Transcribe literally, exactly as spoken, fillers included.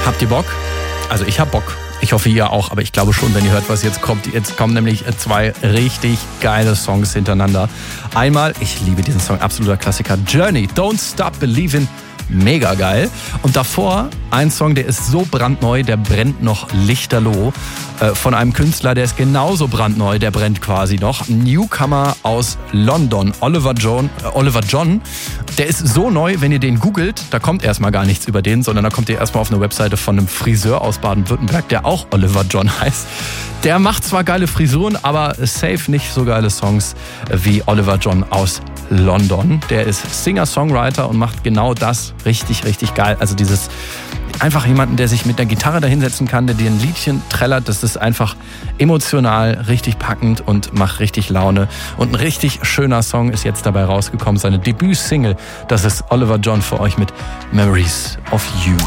Habt ihr Bock? Also ich hab Bock. Ich hoffe, ihr auch, aber ich glaube schon, wenn ihr hört, was jetzt kommt. Jetzt kommen nämlich zwei richtig geile Songs hintereinander. Einmal, ich liebe diesen Song, absoluter Klassiker, Journey, Don't Stop Believin'. Mega geil. Und davor ein Song, der ist so brandneu, der brennt noch lichterloh. Äh, von einem Künstler, der ist genauso brandneu, der brennt quasi noch. Newcomer aus London, Oliver John. Äh, Oliver John. Der ist so neu, wenn ihr den googelt, da kommt erstmal gar nichts über den, sondern da kommt ihr erstmal auf eine Webseite von einem Friseur aus Baden-Württemberg, der auch Oliver John heißt. Der macht zwar geile Frisuren, aber safe nicht so geile Songs wie Oliver John aus London. Der ist Singer-Songwriter und macht genau das richtig, richtig geil. Also dieses, einfach jemanden, der sich mit der Gitarre dahinsetzen kann, der dir ein Liedchen trällert, das ist einfach emotional, richtig packend und macht richtig Laune. Und ein richtig schöner Song ist jetzt dabei rausgekommen, seine Debüt-Single. Das ist Oliver John für euch mit Memories of You.